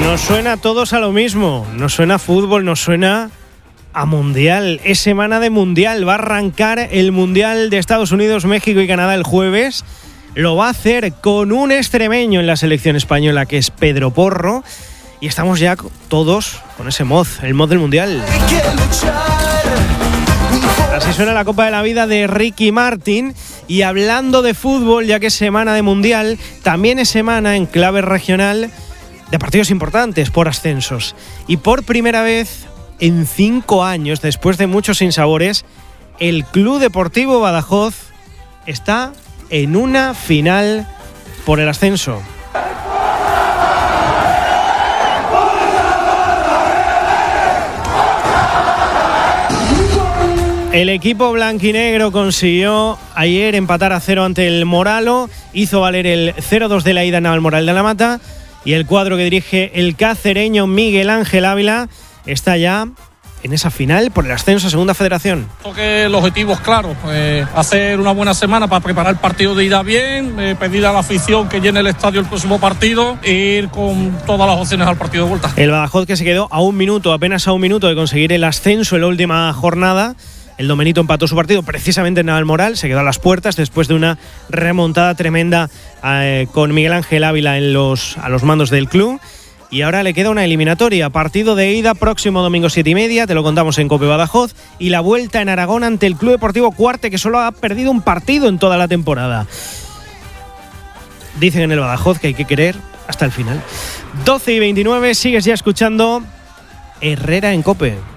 Nos suena a todos a lo mismo, nos suena a fútbol, nos suena a Mundial. Es semana de Mundial, va a arrancar el Mundial de Estados Unidos, México y Canadá el jueves. Lo va a hacer con un extremeño en la selección española, que es Pedro Porro. Y estamos ya todos con ese el mod del Mundial. Así suena la Copa de la Vida de Ricky Martin. Y hablando de fútbol, ya que es semana de Mundial, también es semana en clave regional de partidos importantes por ascensos. Y por primera vez en 5 años, después de muchos sinsabores, el Club Deportivo Badajoz está en una final por el ascenso. El equipo blanquinegro consiguió ayer empatar a 0 ante el Moralo, hizo valer el 0-2 de la ida en Navalmoral de la Mata, y el cuadro que dirige el cacereño Miguel Ángel Ávila está ya en esa final por el ascenso a Segunda Federación. Creo que el objetivo es claro, hacer una buena semana para preparar el partido de ida bien, pedir a la afición que llene el estadio el próximo partido e ir con todas las opciones al partido de vuelta. El Badajoz, que se quedó apenas a un minuto de conseguir el ascenso en la última jornada. El Domenito empató su partido precisamente en Navalmoral, se quedó a las puertas después de una remontada tremenda con Miguel Ángel Ávila a los mandos del club. Y ahora le queda una eliminatoria, partido de ida próximo domingo 7:30, te lo contamos en COPE Badajoz, y la vuelta en Aragón ante el Club Deportivo Cuarte, que solo ha perdido un partido en toda la temporada. Dicen en el Badajoz que hay que querer hasta el final. 12:29, sigues ya escuchando Herrera en COPE.